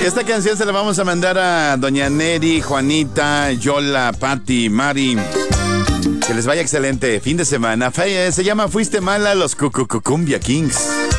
Esta canción se la vamos a mandar a doña Neri, Juanita, Yola, Patti, Mari. Que les vaya excelente fin de semana. Se llama Fuiste Mala, los Cumbia Kings.